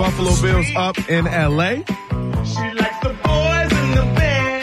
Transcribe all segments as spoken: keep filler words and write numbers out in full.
Buffalo Bills up in L A. She likes the boys in the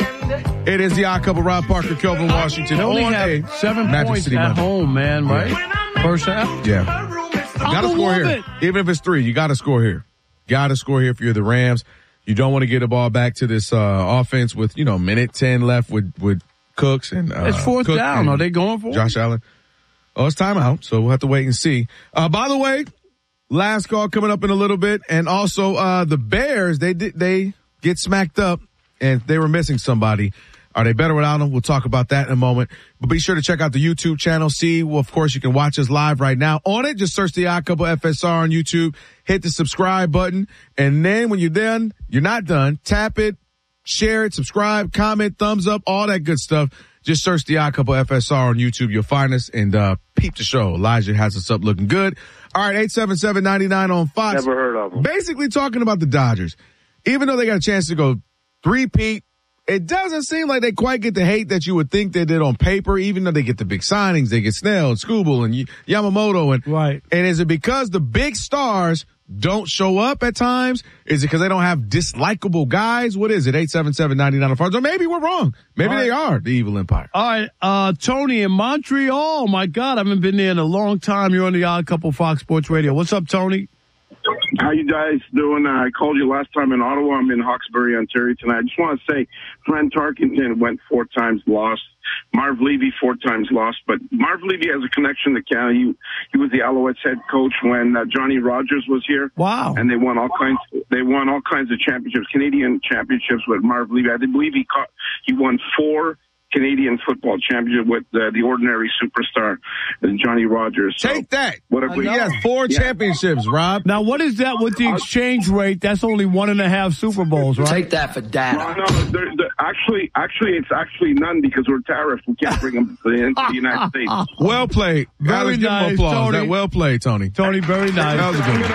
band. It is the Odd Couple, Rob Parker, Kelvin Washington. They only on have a seven Magic points City at Monday. home, man, right? Yeah. First half? Yeah. You got to score here. It. Even if it's three, you got to score here. Got to score here if you're the Rams. You don't want to get the ball back to this uh, offense with, you know, minute ten left with, with Cooks and uh, It's fourth Cook down. Are they going for it? Josh Allen. Oh, it's timeout, so we'll have to wait and see. Uh, by the way, last call coming up in a little bit, and also uh, the Bears, they did they get smacked up, and they were missing somebody. Are they better without them? We'll talk about that in a moment. But be sure to check out the YouTube channel. See, well, of course, you can watch us live right now on it. Just search the Odd Couple F S R on YouTube. Hit the subscribe button. And then when you're done, you're not done. Tap it, share it, subscribe, comment, thumbs up, all that good stuff. Just search the Odd Couple F S R on YouTube. You'll find us and uh peep the show. Elijah has us up looking good. All right, eight seven seven, nine nine on Fox. Never heard of them. Basically talking about the Dodgers. Even though they got a chance to go three-peat, it doesn't seem like they quite get the hate that you would think they did on paper, even though they get the big signings. They get Snell and Skubal and Yamamoto. And, right. And is it because the big stars don't show up at times? Is it because they don't have dislikable guys? What is it? eight seven seven, nine nine on Fox. Or maybe we're wrong. Maybe right. they are the evil empire. All right. Uh, Tony in Montreal. My God, I haven't been there in a long time. You're on the Odd Couple Fox Sports Radio. What's up, Tony? How you guys doing? Uh, I called you last time in Ottawa. I'm in Hawkesbury, Ontario tonight. I just want to say, Glenn Tarkenton went four times lost. Marv Levy four times lost, but Marv Levy has a connection to Canada. He, he was the Alouettes head coach when uh, Johnny Rogers was here. Wow! And they won all kinds. They won all kinds of championships, Canadian championships with Marv Levy. I believe he caught, he won four Canadian football championship with uh, the ordinary superstar uh, Johnny Rogers. So, Take that. What a, He has four yeah. championships, Rob. Now, what is that with the exchange rate? That's only one and a half Super Bowls, right? Take that for data. Well, no, they're, they're actually, actually, it's actually none because we're tariffed. We can't bring them to the, into the United States. Well played. Very Guys, give him nice, applause. Tony. That well played, Tony. Tony, very nice. That was a good one.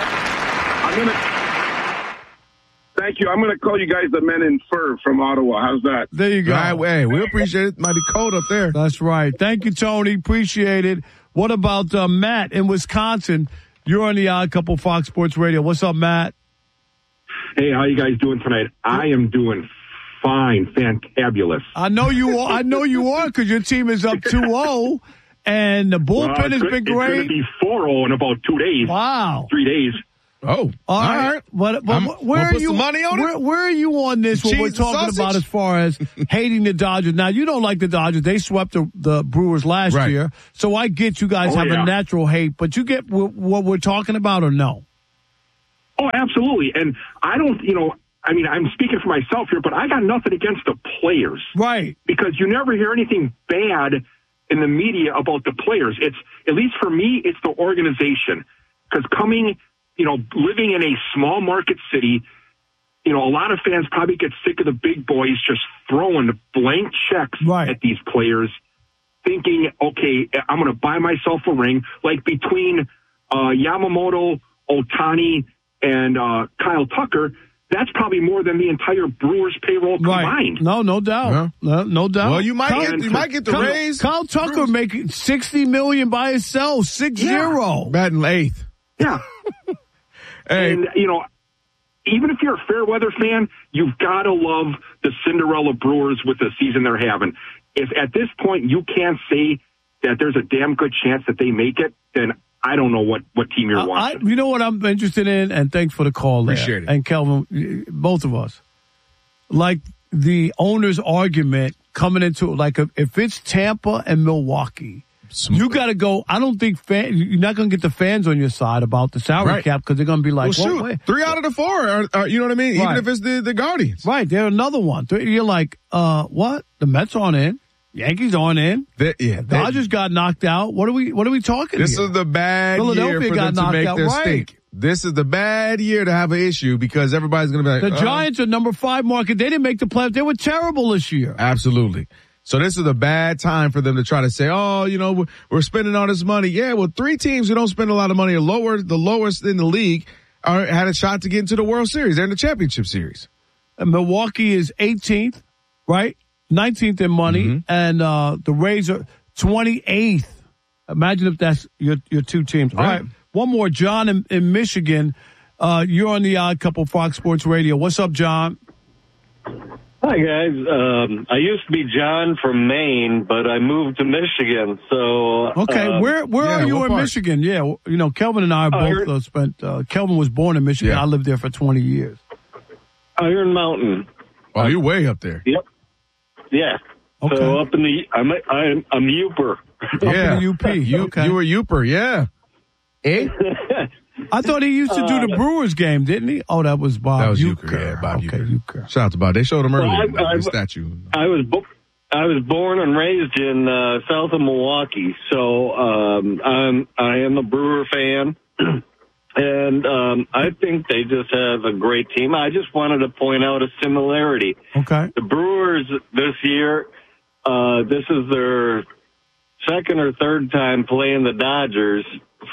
I'm gonna. Thank you. I'm going to call you guys the Men in Fur from Ottawa. How's that? There you go. All right, hey, we appreciate it. Might be cold up there. That's right. Thank you, Tony. Appreciate it. What about uh, Matt in Wisconsin? You're on the Odd Couple Fox Sports Radio. What's up, Matt? Hey, how you guys doing tonight? I am doing fine, fantabulous. I know you are. I know you are because your team is up two oh, and the bullpen well, has been It's great. going to be four oh in about two days. Wow. Three days. Oh, all right. But, but I'm- where we'll are put you? some money on it? where, where are you on this? What Cheese we're and talking sausage? about as far as hating the Dodgers. Now you don't like the Dodgers. They swept the, the Brewers last Right. year, so I get you guys Oh, have yeah. a natural hate. But you get w- what we're talking about, or no? Oh, absolutely. And I don't, you know, I mean, I'm speaking for myself here, but I got nothing against the players. Right. Because you never hear anything bad in the media about the players. It's, at least for me, it's the organization. Because coming, you know, living in a small market city, you know, a lot of fans probably get sick of the big boys just throwing blank checks Right. at these players, thinking, okay, I'm going to buy myself a ring. Like between uh, Yamamoto, Ohtani, and uh, Kyle Tucker, that's probably more than the entire Brewers payroll Right. combined. No, no doubt. Yeah. No, no doubt. Well, you might Kyle, get, you might get the Kyle, Rays. Kyle Tucker making sixty million by himself, six Yeah. zero. Batting eighth. Yeah. Hey, And, you know, even if you're a fair weather fan, you've got to love the Cinderella Brewers with the season they're having. If at this point you can't say that there's a damn good chance that they make it, then I don't know what, what team you're I, watching. you know what I'm interested in, and thanks for the call there. Appreciate it. And Kelvin, both of us, like the owner's argument coming into like if it's Tampa and Milwaukee, you got to go. I don't think fan, you're not going to get the fans on your side about the salary Right. cap because they're going to be like, well, well, shoot, wait. three out of the four are, are, you know what I mean? Even Right. if it's the, the Guardians. Right, they're another one. You're like, uh, what? The Mets aren't in. Yankees aren't in. They, yeah, they- Dodgers got knocked out. What are we? What are we talking? This here? is the bad Philadelphia year for got them to knocked make out, their right. stink. This is the bad year to have an issue because everybody's going to be like, The uh, Giants are number five market. They didn't make the playoffs. They were terrible this year. Absolutely. So this is a bad time for them to try to say, oh, you know, we're, we're spending all this money. Yeah, well, three teams who don't spend a lot of money are lower, the lowest in the league, are, had a shot to get into the World Series. They're in the championship series. And Milwaukee is eighteenth, right? nineteenth in money, Mm-hmm. and uh, the Rays are twenty-eighth. Imagine if that's your your two teams. All Right. right, one more. John in, in Michigan. Uh, you're on the Odd Couple Fox Sports Radio. What's up, John? Hi, guys. Um, I used to be John from Maine, but I moved to Michigan. So Okay, uh, where where yeah, are you what in part? Michigan? Yeah, you know, Kelvin and I both Iron- uh, spent, uh, Kelvin was born in Michigan. Yeah. I lived there for twenty years. Iron Mountain. Oh, you're way up there. Yep. Yeah. Okay. So up in the, I'm I'm I'm Uper. Yeah. in the U P. You, Okay. you were Uper, yeah. Eh? I thought he used to do the Brewers game, didn't he? Oh, that was Bob That was Uecker. Uecker, yeah, Bob okay, Uecker. Uecker. Shout out to Bob. They showed him Well, earlier. I- I- the statue. I was bo- I was born and raised in uh, south of Milwaukee, so um, I'm I am a Brewer fan, and um, I think they just have a great team. I just wanted to point out a similarity. Okay. The Brewers this year, uh, this is their second or third time playing the Dodgers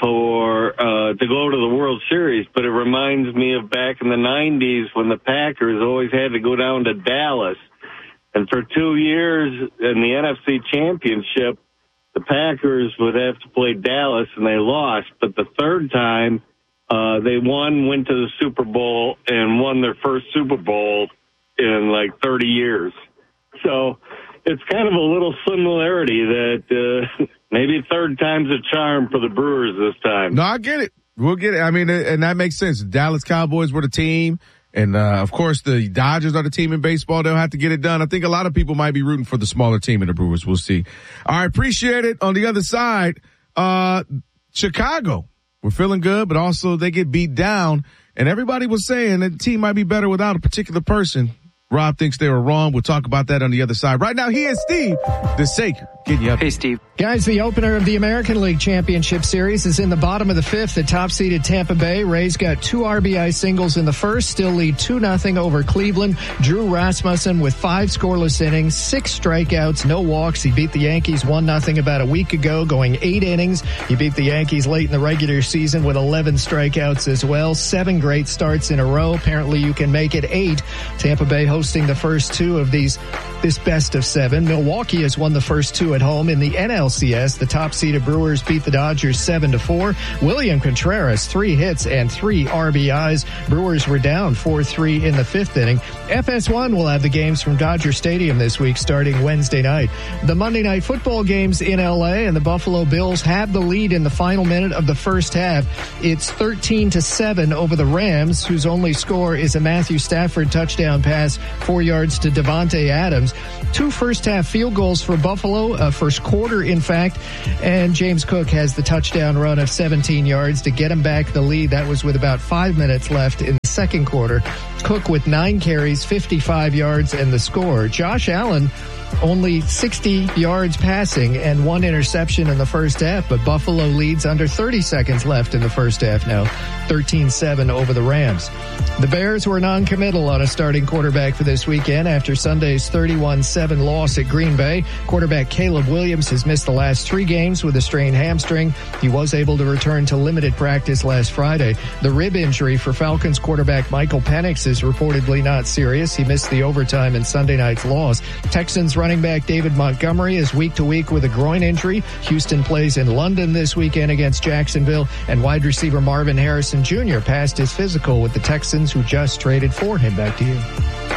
for uh, to go to the World Series, but it reminds me of back in the nineties when the Packers always had to go down to Dallas. And for two years in the N F C Championship, the Packers would have to play Dallas, and they lost. But the third time, uh, they won, went to the Super Bowl, and won their first Super Bowl in like thirty years. So it's kind of a little similarity that uh, maybe third time's a charm for the Brewers this time. No, I get it. We'll get it. I mean, and that makes sense. The Dallas Cowboys were the team. And, uh, of course, the Dodgers are the team in baseball. They'll have to get it done. I think a lot of people might be rooting for the smaller team in the Brewers. We'll see. All right. Appreciate it. On the other side, uh, Chicago, we're feeling good, but also they get beat down. And everybody was saying that the team might be better without a particular person. Rob thinks they were wrong. We'll talk about that on the other side. Right now, he and Steve, the Saker, getting you up. Hey, Steve. Guys, the opener of the American League Championship Series is in the bottom of the fifth. The top-seeded Tampa Bay Rays got two R B I singles in the first, still lead two nothing over Cleveland. Drew Rasmussen with five scoreless innings, six strikeouts, no walks. He beat the Yankees one nothing about a week ago, going eight innings. He beat the Yankees late in the regular season with eleven strikeouts as well. Seven great starts in a row. Apparently you can make it eight. Tampa Bay hosting the first two of these, this best of seven. Milwaukee has won the first two at home. In the N L C S, the top-seeded Brewers beat the Dodgers seven to four. William Contreras, three hits and three R B Is. Brewers were down four three in the fifth inning. F S one will have the games from Dodger Stadium this week starting Wednesday night. The Monday night football games in L A, and the Buffalo Bills have the lead in the final minute of the first half. It's thirteen to seven over the Rams, whose only score is a Matthew Stafford touchdown pass, four yards to Devontae Adams. Two first-half field goals for Buffalo, uh, first quarter, in fact, and James Cook has the touchdown run of seventeen yards to get him back the lead. That was with about five minutes left in the second quarter. Cook with nine carries, fifty-five yards, and the score. Josh Allen only sixty yards passing and one interception in the first half, but Buffalo leads under thirty seconds left in the first half now, thirteen seven over the Rams. The Bears were non-committal on a starting quarterback for this weekend after Sunday's thirty-one seven loss at Green Bay. Quarterback Caleb Williams has missed the last three games with a strained hamstring. He was able to return to limited practice last Friday. The rib injury for Falcons quarterback Michael Penix is reportedly not serious. He missed the overtime in Sunday night's loss. Texans running back David Montgomery is week to week with a groin injury. Houston plays in London this weekend against Jacksonville, and wide receiver Marvin Harrison Junior passed his physical with the Texans, who just traded for him. Back to you.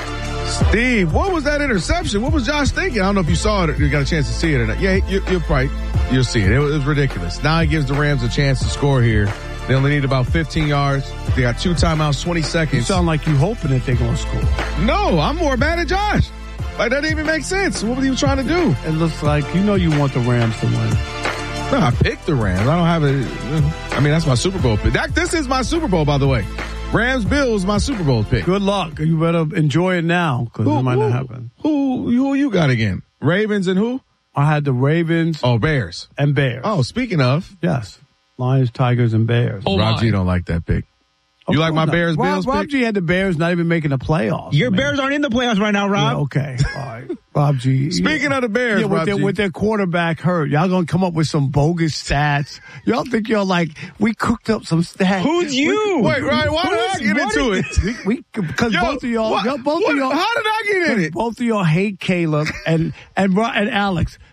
Steve, what was that interception? What was Josh thinking? I don't know if you saw it or you got a chance to see it or not. Yeah, you, you're right. You'll see it. It was, it was ridiculous. Now he gives the Rams a chance to score here. They only need about fifteen yards. They got two timeouts, twenty seconds. You sound like you hoping that they're going to score. No, I'm more mad at Josh. Like, that didn't even make sense. What was he trying to do? It looks like you know you want the Rams to win. No, I picked the Rams. I don't have a, I mean, that's my Super Bowl pick. That, this is my Super Bowl, by the way. Rams Bills, my Super Bowl pick. Good luck. You better enjoy it now because it might who, not happen. Who, who you got again? Ravens and who? I had the Ravens. Oh, Bears. And Bears. Oh, speaking of. Yes. Lions, Tigers, and Bears. Oh, Rob my. G don't like that pick. Of You like my course not. Bears Rob, Bills Rob pick? G had the Bears not even making the playoffs. Your man. Bears aren't in the playoffs right now, Rob. Yeah, okay. All right. Rob G. Speaking yeah. of the Bears, yeah, with Rob their, G. with their quarterback hurt, y'all gonna come up with some bogus stats. Y'all think y'all like, we cooked up some stats. Who's you? Wait, Ryan, why did I get into it? We, because Yo, both of y'all, what- y'all both what- of y'all, how did I get in it? both of y'all hate Caleb and, and, Ro- and Alex.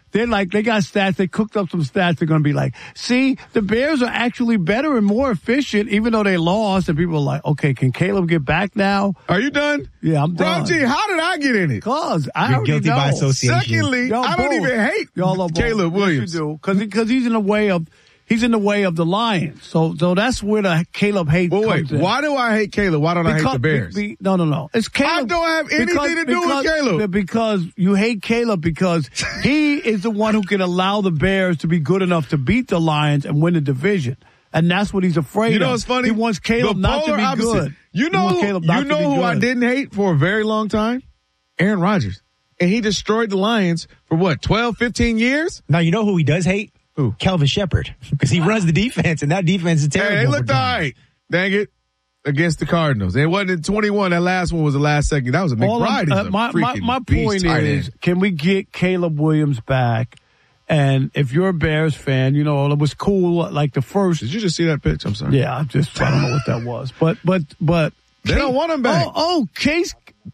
They're like, they got stats. They cooked up some stats. They're going to be like, see, the Bears are actually better and more efficient, even though they lost. And people are like, okay, can Caleb get back now? Are you done? Yeah, I'm done. Rob G, how did I get in it? Cause I You're already guilty know. by association. Secondly, Y'all I don't both. even hate Y'all are both. Caleb Williams. Yes, you do. Cause, he, cause he's in the way of, he's in the way of the Lions. So, so that's where the Caleb hate Well, wait, comes in. why do I hate Caleb? Why don't I hate the Bears? Be, no, no, no. It's Caleb. I don't have anything because, to do because, with Caleb. Because you hate Caleb because he is the one who can allow the Bears to be good enough to beat the Lions and win the division. And that's what he's afraid You know of. what's funny? He wants Caleb The not to polar be opposite. good. You He know, wants who, Caleb not you to know be who I good. didn't hate for a very long time? Aaron Rodgers. And he destroyed the Lions for what, twelve, fifteen years? Now, you know who he does hate? Who? Kelvin Shepherd. Because he runs the defense, and that defense is terrible. Hey, they looked for all John. right. Dang it. Against the Cardinals. It wasn't in twenty-one. That last one was the last second. That was a All I'm- McBride. uh, He's a my, my, freaking my beast point tight is, end. can we get Caleb Williams back? And if you're a Bears fan, you know, it was cool, like the first. Did you just see that pitch? I'm sorry. Yeah, I just, I don't know what that was. But, but, but. They don't want him back. Oh, oh, Case.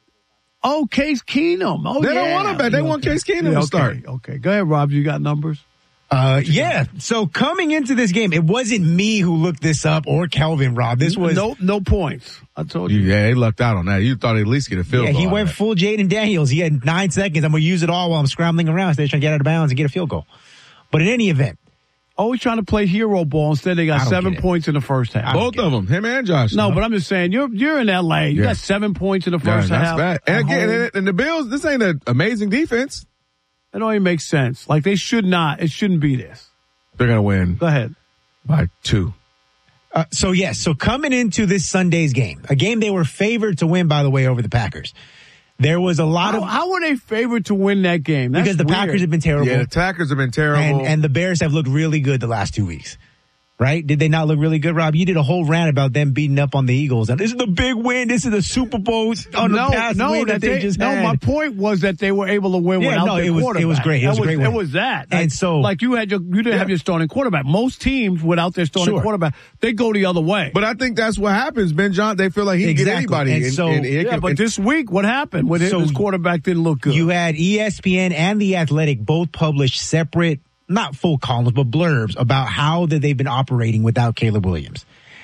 Oh, Case Keenum. Oh, They yeah. don't want him back. They want Case Keenum to okay, start. Okay, go ahead, Rob. You got numbers? Uh, yeah. So coming into this game, it wasn't me who looked this up or Kelvin, Rob. This was no, no points. I told you. Yeah, they lucked out on that. You thought he'd at least get a field Yeah, goal. he out of went that. full Jaden Daniels. He had nine seconds. I'm going to use it all while I'm scrambling around. So they're trying to get out of bounds and get a field goal. But in any event, Always trying to play hero ball. Instead, they I got don't seven get it. points in the first half. Both of them, him and Josh. No, but I'm just saying, you're you're in L A. You Yeah. got seven points in the Yeah, first that's half. bad. at And again, home. and, and the Bills, this ain't an amazing defense. It don't even make sense. Like, they should not. It shouldn't be this. They're going to win Go ahead. by two. Uh, so yes, so coming into this Sunday's game, a game they were favored to win, by the way, over the Packers. There was a lot How, of how were they favored to win that game? That's because the weird. Packers have been terrible, Yeah, the Packers have been terrible. and and the Bears have looked really good the last two weeks. Right? Did they not look really good, Rob? You did a whole rant about them beating up on the Eagles. And this is the big win. This is the Super Bowl on no, the past no, win that, that they, they, just no. had. My point was that they were able to win Yeah, without no, their it was- it quarterback. was great. It was that a great It win. was that. And Like- so- like you had your, you didn't have your starting quarterback. Most teams without their starting Sure. quarterback, they go the other way. But I think that's what happens. Ben John, they feel like he can Exactly. get anybody. And so- it yeah, can- but it- this week, what happened? When So his quarterback didn't look good. You had E S P N and The Athletic both published separate, not full columns, but blurbs about how that they've been operating without Caleb Williams.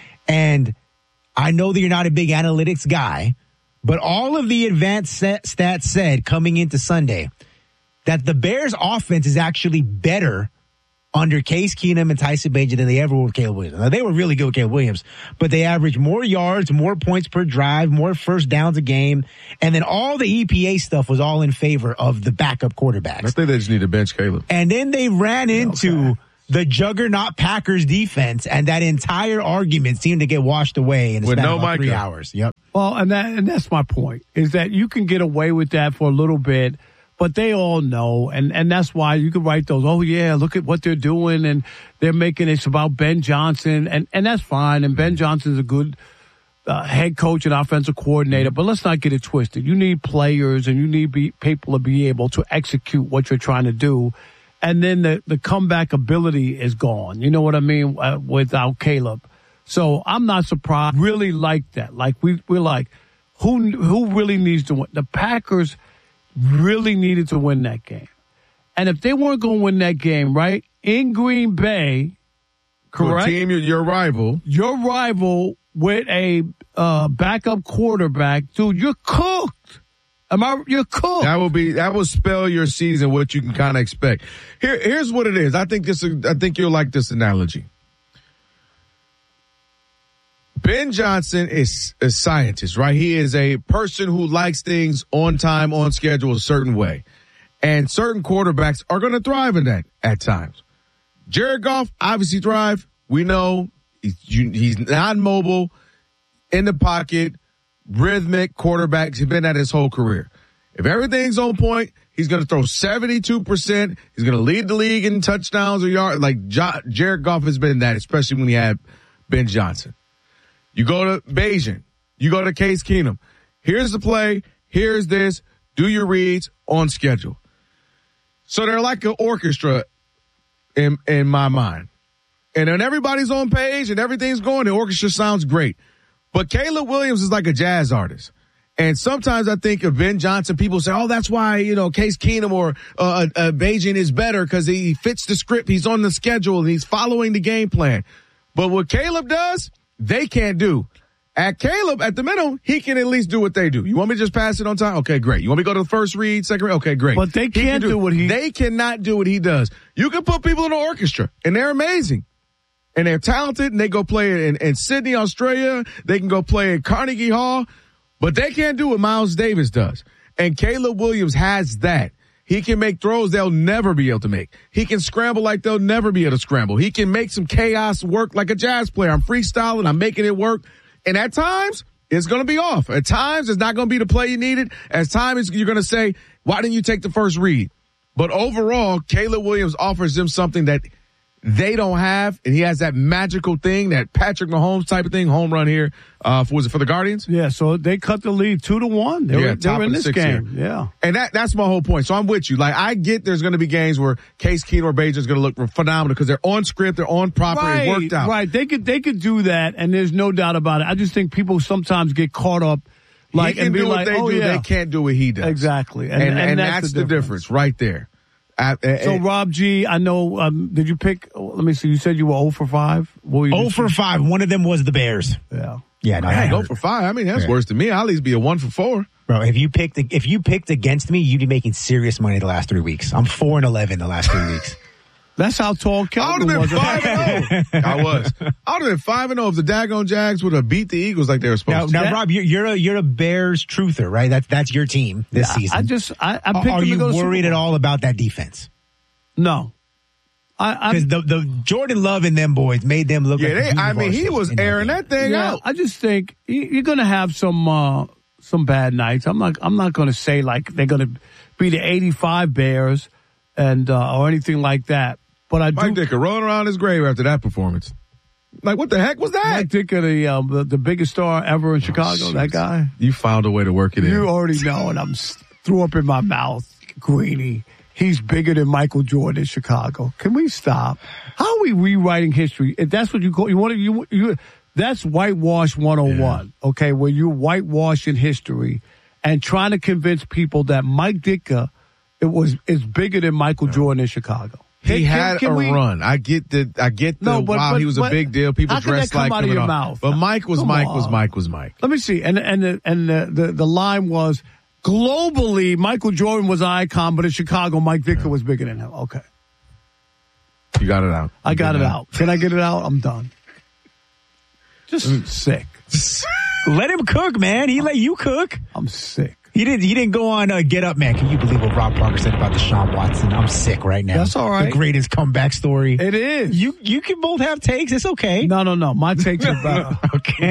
And I know that you're not a big analytics guy, but all of the advanced set stats said coming into Sunday that the Bears offense is actually better under Case Keenum and Tyson Bagent than they ever were with Caleb Williams. Now, they were really good with Caleb Williams, but they averaged more yards, more points per drive, more first downs a game, and then all the E P A stuff was all in favor of the backup quarterbacks. I think they just need to bench Caleb. And then they ran into Okay. the juggernaut Packers defense, and that entire argument seemed to get washed away in a With span no of about three Micah. hours. Yep. Well, and that and that's my point, is that you can get away with that for a little bit, but they all know, and, and that's why you can write those, oh, yeah, look at what they're doing, and they're making it about Ben Johnson, and, and that's fine, and Ben Johnson's a good uh, head coach and offensive coordinator, but let's not get it twisted. You need players, and you need be, people to be able to execute what you're trying to do, and then the, the comeback ability is gone. You know what I mean? Uh, without Caleb. So I'm not surprised. Really like that. Like we, we're like, who, who really needs to win? The Packers really needed to win that game. And if they weren't going to win that game, right, in Green Bay, correct? Team, your, your rival. Your rival with a uh, backup quarterback, dude, you're cooked. Am I? You're cooked. That will be that will spell your season. What you can kind of expect. Here, here's what it is. I think this. I think you'll like this analogy. Ben Johnson is a scientist, right? He is a person who likes things on time, on schedule, a certain way, and certain quarterbacks are going to thrive in that at times. Jared Goff obviously thrive. We know he's, he's non-mobile, in the pocket, rhythmic quarterback. He's been at his whole career. If everything's on point, he's going to throw seventy-two percent. He's going to lead the league in touchdowns or yards. Like jo- Jared Goff has been that, especially when he had Ben Johnson. You go to Bayesian. You go to Case Keenum. Here's the play. Here's this. Do your reads on schedule. So they're like an orchestra in, in my mind. And when everybody's on page and everything's going, the orchestra sounds great. But Caleb Williams is like a jazz artist. And sometimes I think of Ben Johnson, people say, oh, that's why, you know, Case Keenum or uh, uh, Bagent is better because he fits the script. He's on the schedule and he's following the game plan. But what Caleb does, they can't do. At Caleb, at the minimum, he can at least do what they do. You want me to just pass it on time? Okay, great. You want me to go to the first read, second read? Okay, great. But they can't can do, do what he... They cannot do what he does. You can put people in an orchestra, and they're amazing. And they're talented, and they go play in, in Sydney, Australia. They can go play at Carnegie Hall. But they can't do what Miles Davis does. And Caleb Williams has that. He can make throws they'll never be able to make. He can scramble like they'll never be able to scramble. He can make some chaos work like a jazz player. I'm freestyling. I'm making it work. And at times, it's going to be off. At times, it's not going to be the play you needed. At times, you're going to say, why didn't you take the first read? But overall, Caleb Williams offers them something that they don't have, and he has that magical thing, that Patrick Mahomes type of thing, home run here. Uh, for, was it for the Guardians? Yeah, so they cut the lead two to one. They yeah, were, they were in this game. Here. Yeah, and that that's my whole point. So I'm with you. Like I get, there's going to be games where Case Keenum or Bagent is going to look phenomenal because they're on script, they're on proper, right, it worked out. Right, they could they could do that, and there's no doubt about it. I just think people sometimes get caught up. Like he can and be do what like, they oh, do, yeah. they can't do what he does. Exactly, and and, and, and that's, that's the, the difference. difference right there. I, I, so Rob G, I know. Um, did you pick? Let me see. You said you were zero for five. What were you zero for five. One of them was the Bears. Yeah. Yeah. No, I go for five. I mean, that's yeah. worse than me. I'll at least be a one for four. Bro, if you picked if you picked against me, you'd be making serious money the last three weeks. I'm four and eleven the last three weeks. That's how tall Kelvin I would was. have been five and oh. I was. I would have been five and oh if the daggone Jags would have beat the Eagles like they were supposed now, to. Now, that, Rob, you're, you're a you're a Bears truther, right? That's that's your team this yeah, season. I just I, I picked Are them you to go worried to at all about that defense? No. Because the the Jordan Love and them boys made them look. Yeah, like they, I mean, he was airing that, that thing yeah, out. I just think you're going to have some uh, some bad nights. I'm not I'm not going to say like they're going to be the eighty-five Bears and uh, or anything like that. But I Mike do. Ditka rolling around his grave after that performance. Like, what the heck was that? Mike Ditka, the, um, the the biggest star ever in Chicago. Oh, that guy. You found a way to work it in. You already know, and I'm threw up in my mouth, Greeny. He's bigger than Michael Jordan in Chicago. Can we stop? How are we rewriting history? If that's what you call, you want to, you, you, that's whitewash one oh one, yeah. Okay? Where you're whitewashing history and trying to convince people that Mike Ditka, it was, is bigger than Michael yeah. Jordan in Chicago. He can, had can a we, run. I get the, I get the, no, but, wow, but, he was but, a big deal. People dressed like him. Your mouth? But Mike was come Mike on. was Mike was Mike. Let me see. And, and, the, and the, the, the line was, globally, Michael Jordan was an icon, but in Chicago, Mike Ditka yeah. was bigger than him. Okay. You got it out. You I got it out. out. Can I get it out? I'm done. Just sick. Let him cook, man. He let you cook. I'm sick. He didn't. He didn't go on uh, Get Up, man. Can you believe what Rob Parker said about Deshaun Watson? I'm sick right now. That's all right. The greatest comeback story. It is. You you can both have takes. It's okay. No, no, no. My takes are better. Okay.